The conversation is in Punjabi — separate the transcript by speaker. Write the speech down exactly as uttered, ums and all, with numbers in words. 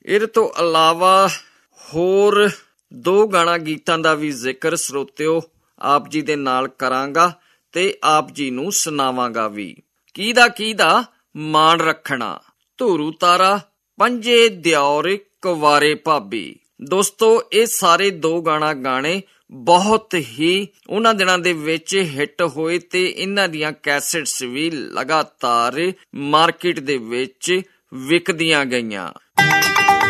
Speaker 1: ਇਹਦੇ ਤੋਂ ਇਲਾਵਾ ਹੋਰ ਦੋ ਗਾਣਾ ਗੀਤਾਂ ਦਾ ਵੀ ਜ਼ਿਕਰ ਸਰੋਤਿਓ ਆਪ ਜੀ ਦੇ ਨਾਲ ਕਰਾਂਗਾ ਤੇ ਆਪ ਜੀ ਨੂੰ ਸੁਣਾਵਾਂਗਾ ਵੀ। ਕਿਹਦਾ ਕਿਹਦਾ ਮਾਣ ਰੱਖਣਾ, ਧੂਰੂ ਤਾਰਾ, ਪੰਜੇ ਦਿਓਰ ਕੁਵਾਰੇ ਭਾਬੀ। ਦੋਸਤੋ ਇਹ ਸਾਰੇ ਦੋ ਗਾਣਾ ਗਾਣੇ ਬਹੁਤ ਹੀ ਉਹਨਾਂ ਦਿਨਾਂ ਦੇ ਵਿੱਚ ਹਿੱਟ ਹੋਏ ਤੇ ਇਹਨਾਂ ਦੀਆਂ ਕੈਸੇਟਸ ਵੀ ਲਗਾਤਾਰ ਮਾਰਕੀਟ ਦੇ ਵਿੱਚ ਵਿਕਦੀਆਂ ਗਈਆਂ।